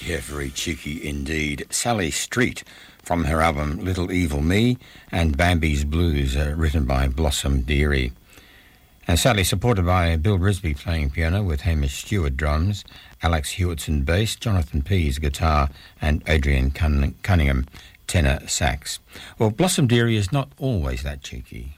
Yeah, very cheeky indeed. Sally Street from her album Little Evil Me and Bambi's Blues, written by Blossom Dearie. And Sally supported by Bill Brisby playing piano with Hamish Stewart drums, Alex Hewitson bass, Jonathan Pease guitar and Adrian Cunningham tenor sax. Well, Blossom Dearie is not always that cheeky.